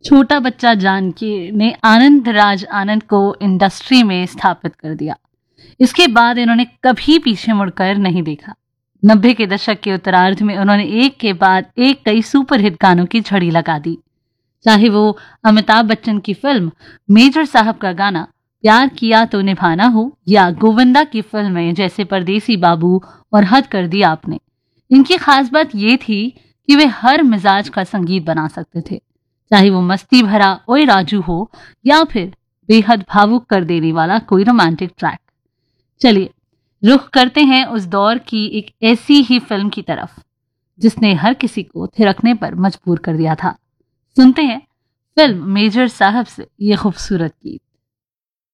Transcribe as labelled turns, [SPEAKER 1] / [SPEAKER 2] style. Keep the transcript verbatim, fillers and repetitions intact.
[SPEAKER 1] छोटा बच्चा जानकी ने आनंद राज आनंद को इंडस्ट्री में स्थापित कर दिया। इसके बाद इन्होंने कभी पीछे मुड़कर नहीं देखा। नब्बे के दशक के उत्तरार्ध में उन्होंने एक के बाद एक कई सुपरहिट गानों की झड़ी लगा दी। चाहे वो अमिताभ बच्चन की फिल्म मेजर साहब का गाना प्यार किया तो निभाना हो या गोविंदा की फिल्में जैसे परदेसी बाबू और हद कर दी आपने। इनकी खास बात ये थी कि वे हर मिजाज का संगीत बना सकते थे, चाहे वो मस्ती भरा ओए राजू हो या फिर बेहद भावुक कर देने वाला कोई रोमांटिक ट्रैक। चलिए रुख करते हैं उस दौर की एक ऐसी ही फिल्म की तरफ जिसने हर किसी को थिरकने पर मजबूर कर दिया था। सुनते हैं फिल्म मेजर साहब से ये खूबसूरत गीत।